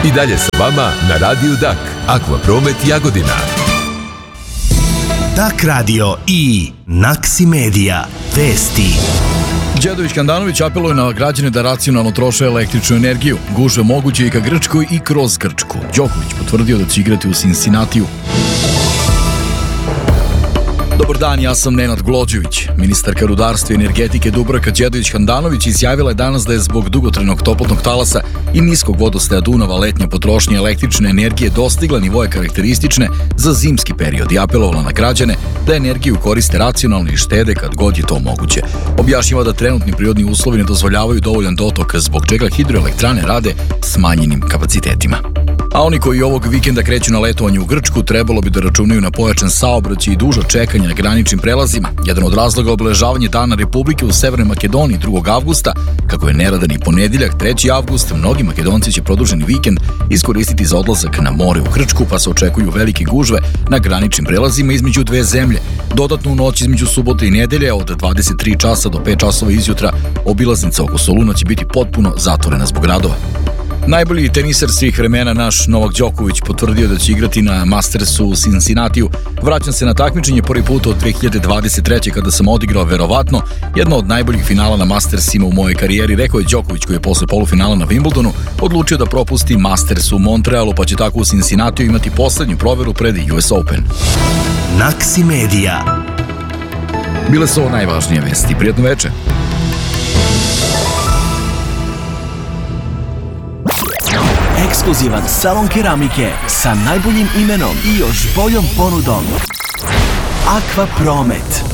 I dalje sa vama na Radiju Dak, Akvapromet Jagodina. Dak radio i Naksi Medija vesti. Đedović Handanović apeluje na građane da racionalno troše električnu energiju. Gužve moguće i ka Grčkoj i kroz Grčku. Đoković potvrdio da će igrati u Cincinnatiju. Dobar dan, ja sam Nenad Glođević. Ministarka rudarstva i energetike Dubravka Đedović Handanović izjavila je danas da je zbog dugotrajnog toplotnog talasa i niskog vodostaja Dunava letnja potrošnja električne energije dostigla nivoje karakteristične za zimski period i apelovala na građane da energiju koriste racionalno i štede kad god je to moguće. Objašnjava da trenutni prirodni uslovi ne dozvoljavaju dovoljan dotok, zbog čega hidroelektrane rade smanjenim kapacitetima. A oni koji ovog vikenda kreću na letovanje u Grčku trebalo bi da računaju na pojačan saobraćaj i dužo čekanje na graničnim prelazima. Jedan od razloga obeležavanje Dana Republike u Severnoj Makedoniji 2. avgusta, kako je neradan i ponedeljak 3. avgust, mnogi Makedonci će produženi vikend iskoristiti za odlazak na more u Grčku, pa se očekuju velike gužve na graničnim prelazima između dve zemlje. Dodatno u noć između subote i nedelje od 23 časa do 5 časova izjutra obilaznica oko Soluna će biti potpuno zatvorena zbog radova. Najbolji tenisar svih vremena, naš Novak Đoković, potvrdio da će igrati na Mastersu u Cincinnatiju. Vraćam se na takmičenje prvi put od 2023. kada sam odigrao verovatno jedno od najboljih finala na Mastersima u mojoj karijeri, rekao je Đoković, koji je posle polufinala na Wimbledonu odlučio da propusti Masters u Montrealu, pa će tako u Cincinnatiju imati poslednju proveru pred US Open. Naksi Medija. Bile su ovo najvažnije vesti. Prijatno veče. Ekskluzivan salon keramike sa najboljim imenom i još boljom ponudom. Akvapromet.